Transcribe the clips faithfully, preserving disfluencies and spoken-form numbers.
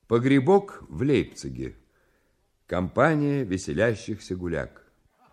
Погребок в Лейпциге. Компания веселящихся гуляк.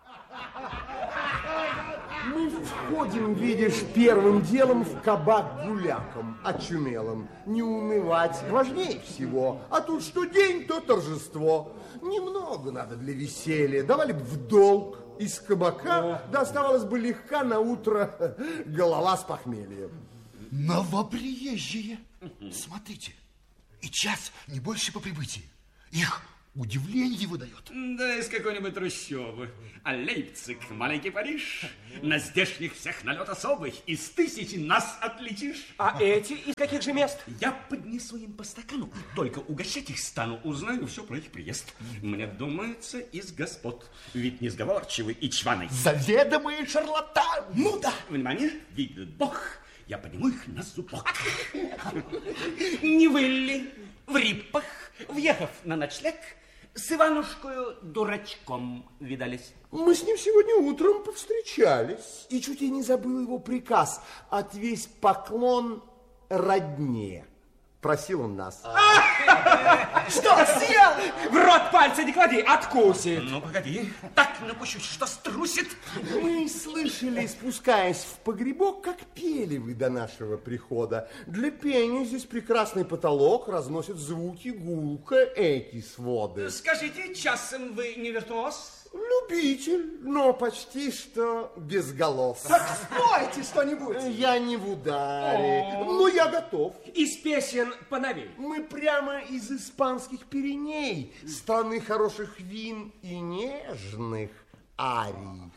Мы входим, видишь, первым делом в кабак гуляком, очумелым. Не унывать важнее всего. А тут что день, то торжество. Немного надо для веселья. Давали бы в долг. Из кабака доставалась бы легка на утро голова с похмельем. Новоприезжие. Смотрите. И час, не больше по прибытии. Их удивление выдает. Да, из какой-нибудь трущобы. А Лейпциг, маленький Париж. На здешних всех налет особый. Из тысячи нас отличишь. А эти из каких же мест? Я поднесу им по стакану. Только угощать их стану. Узнаю все про их приезд. Мне думается, из господ. Ведь несговорчивый и чваный. Заведомые шарлатаны. Ну да. Внимание, видит Бог. Я подниму их на зубок. Не вы ли в риппах, въехав на ночлег, с Иванушкою дурачком видались? Мы с ним сегодня утром повстречались. И чуть я не забыл его приказ. Отвесь поклон родне. Просил он нас. Что, съел? В рот пальца не клади, откусит. Ну, погоди. Так напущу, что струсит. Мы слышали, спускаясь в погребок, как пели вы до нашего прихода. Для пения здесь прекрасный потолок, разносит звуки гулко эти своды. Скажите, часом вы не виртуоз? Любитель, но почти что без голос. Так спойте что-нибудь. Я не в ударе, но я готов. Из песен поновей. Мы прямо из испанских Пиреней, страны хороших вин и нежных арий.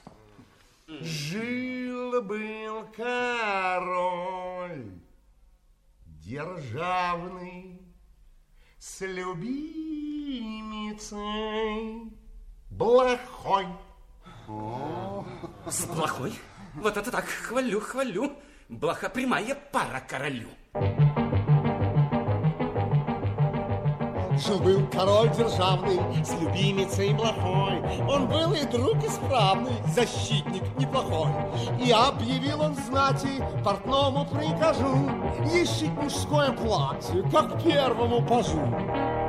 Жил-был король державный с любимицей плохой. С плохой? Вот это так, хвалю, хвалю. Блоха прямая пара королю. Жил-был король державный с любимицей плохой. Он был и друг исправный, защитник неплохой. И объявил он знати, портному прикажу ей шить мужское платье, как первому пажу.